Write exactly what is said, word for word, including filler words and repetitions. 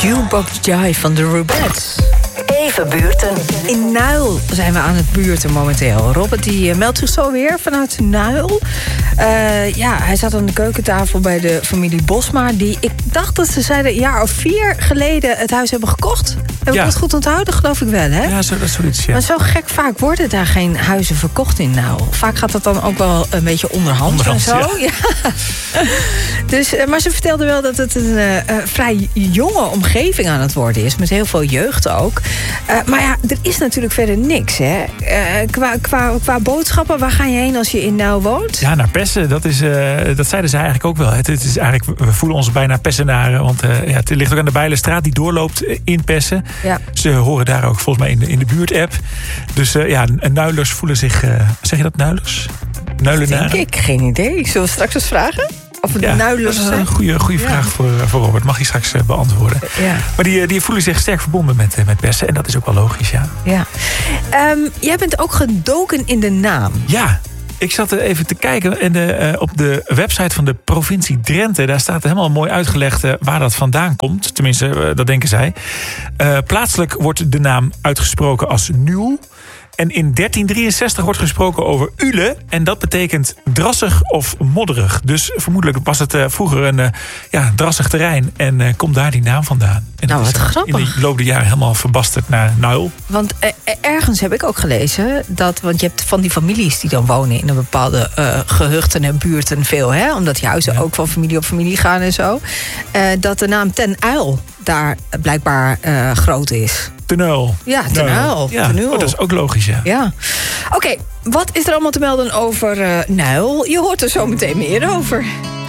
Jukebox Jive van de Rubettes. Even buurten. In Nuil zijn we aan het buurten momenteel. Robert die meldt zich zo weer vanuit Nuil. Uh, ja, hij zat aan de keukentafel bij de familie Bosma. Die, ik dacht dat ze zeiden een jaar of vier geleden het huis hebben gekocht. Heb ja. ik dat goed onthouden? Geloof ik wel, hè? Ja, zo, dat is zoiets, ja. Maar zo gek vaak worden daar geen huizen verkocht in Nuil. Vaak gaat dat dan ook wel een beetje onderhands, onderhands en zo. Ja. Ja. Dus, maar ze vertelde wel dat het een uh, vrij jonge omgeving aan het worden is. Met heel veel jeugd ook. Uh, maar ja, er is natuurlijk verder niks, hè? Uh, qua, qua, qua boodschappen, waar ga je heen als je in Nuil woont? Ja, naar Pessen. Dat, is, uh, dat zeiden ze eigenlijk ook wel. Het, het is eigenlijk, we voelen ons bijna Pessenaren. Want uh, ja, het ligt ook aan de Bijlenstraat. Die doorloopt in Pessen. Ja. Ze horen daar ook volgens mij in de, in de buurt-app. Dus uh, ja, Nuilers voelen zich... Uh, zeg je dat, Nuilers? Nuilenaren? Denk ik, geen idee. Zullen we straks eens vragen? Of het ja, Nuilers dat is een goede, goede vraag ja. voor, voor Robert. Mag hij straks uh, beantwoorden. Ja. Maar die, die voelen zich sterk verbonden met, met Pessen. En dat is ook wel logisch, ja. ja. Um, jij bent ook gedoken in de naam. Ja. Ik zat even te kijken en de, uh, op de website van de provincie Drenthe. Daar staat helemaal mooi uitgelegd uh, waar dat vandaan komt. Tenminste, uh, dat denken zij. Uh, plaatselijk wordt de naam uitgesproken als Nuul. En in dertien drieënzestig wordt gesproken over Ule. En dat betekent drassig of modderig. Dus vermoedelijk was het uh, vroeger een uh, ja, drassig terrein. En uh, komt daar die naam vandaan. En nou, wat is, uh, grappig. In de loop der jaren helemaal verbasterd naar Nuil. Want uh, ergens heb ik ook gelezen dat... want je hebt van die families die dan wonen in een bepaalde uh, gehuchten en buurten veel. Hè? Omdat die huizen ja. ook van familie op familie gaan en zo. Uh, dat de naam Ten Uil daar blijkbaar uh, groot is. Tenuil. Ja, Tenuil. Ja, oh, dat is ook logisch, ja. ja. Oké, okay, wat is er allemaal te melden over uh, Nuil? Je hoort er zo meteen meer over.